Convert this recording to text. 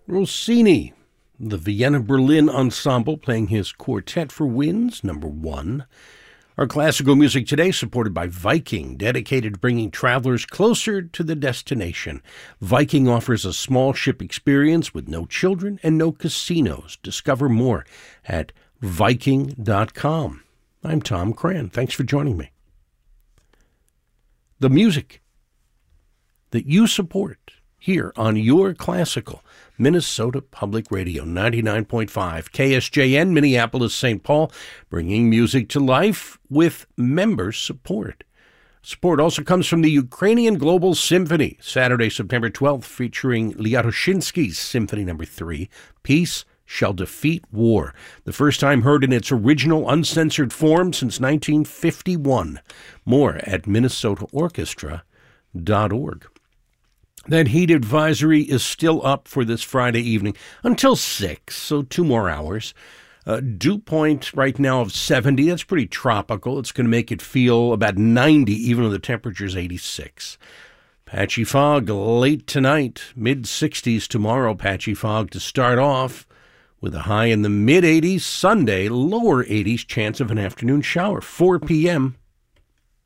Rossini, the Vienna Berlin Ensemble playing his Quartet for Winds, number 1. Our classical music today supported by Viking, dedicated to bringing travelers closer to the destination. Viking offers a small ship experience with no children and no casinos. Discover more at Viking.com. I'm Tom Cran. Thanks for joining me. The music that you support here on your classical Minnesota Public Radio, 99.5 KSJN, Minneapolis, St. Paul, bringing music to life with member support. Support also comes from the Ukrainian Global Symphony, Saturday, September 12th, featuring Lyaroshinsky's Symphony No. 3, Peace Shall Defeat War, the first time heard in its original uncensored form since 1951. More at minnesotaorchestra.org. That heat advisory is still up for this Friday evening until 6, so 2 more hours. Dew point right now of 70. That's pretty tropical. It's going to make it feel about 90, even though the temperature's 86. Patchy fog late tonight, mid-60s tomorrow. Patchy fog to start off with a high in the mid-80s. Sunday, lower 80s, chance of an afternoon shower, 4 p.m.